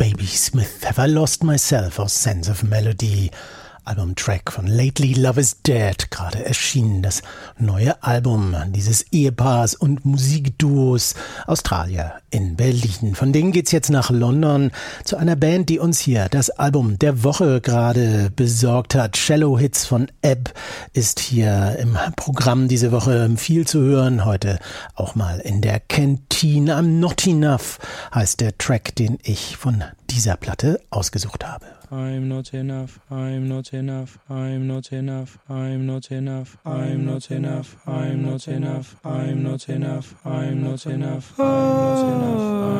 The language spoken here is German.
Baby Smith, Have I Lost Myself aus Sense of Melody. Albumtrack von Lately Love is Dead, gerade erschienen, das neue Album dieses Ehepaars und Musikduos Australier in Berlin. Von denen geht's jetzt nach London zu einer Band, die uns hier das Album der Woche gerade besorgt hat. Shallow Hits von Ebb ist hier im Programm diese Woche viel zu hören. Heute auch mal in der Kantine. I'm Not Enough heißt der Track, den ich von dieser Platte ausgesucht habe. I'm not enough, I'm not enough, I'm not enough, I'm not enough, I'm not enough, I'm not enough, I'm not enough, I'm not enough, I'm not enough.